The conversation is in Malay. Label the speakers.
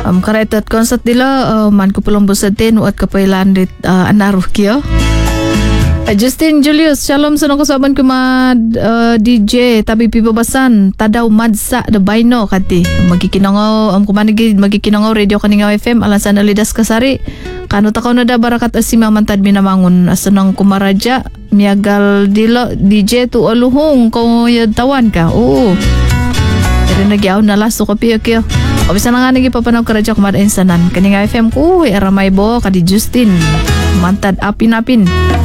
Speaker 1: Karetat konsert dila man ko pulang busatin uat kapailan dit anaruh kyo. Justin Julius, shalom sa nakasaban ko DJ tabi pibabasan tadaw madsa the baino kati magikinangaw magikinangaw radio kaningaw FM alasan alidas kasari kano takaw na da barakat asima mantad minamangon asanang kumaraja miagal dilo DJ tu aluhong ko tawan ka oo pero nagyaw na laso ka piyo kyo o bisa na nga nagipapanaw ka radyo kumada insanan kaningaw FM ko eramay bo kadi Justin mantad apin-apin